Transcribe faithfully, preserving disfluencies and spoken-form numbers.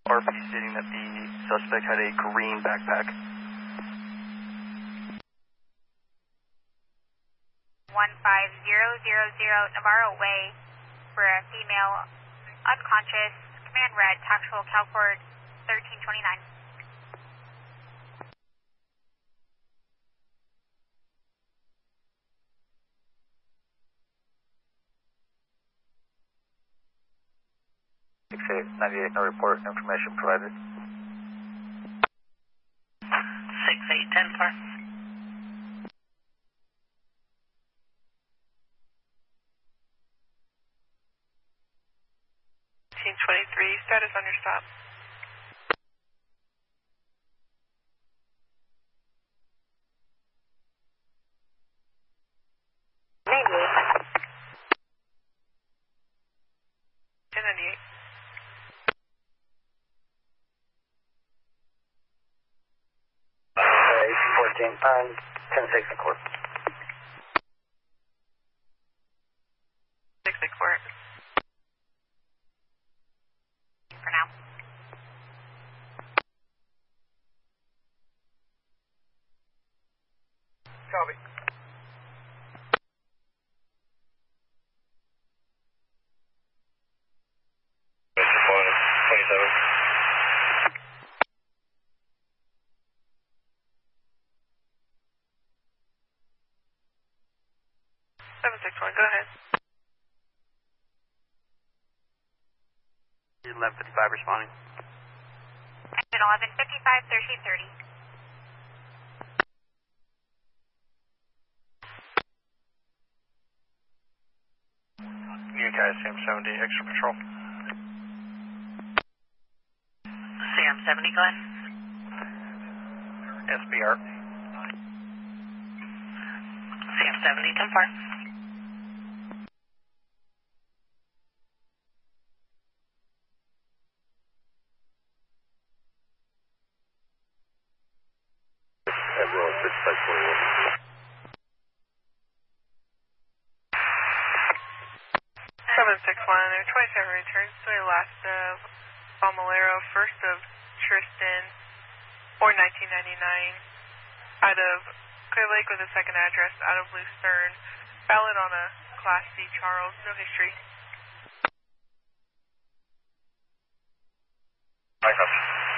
R P stating that the suspect had a green backpack. one five zero zero zero Navarro Way for a female unconscious, command red, tactical CalCord thirteen twenty-nine. six eight ninety-eight, no report, information provided. six eight ten four. fifteen twenty-three, status on your stop. ten ninety-eight. eighteen fourteen, on ten six in court. six six four. For now. Copy. twenty-seven. seven six one, go ahead. eleven fifty-five responding. eleven fifty-five, thirteen thirty. You guys, Sam seventy, extra patrol. Sam seventy, go ahead. S B R. Sam seventy, ten four. Everyone, fifty-five forty-one. seven six one, twenty-seven returns to a last of Bomalero, first of Tristan, or nineteen ninety-nine, out of Clear Lake with a second address, out of Lucerne, valid on a Class C Charles, no history. Back up.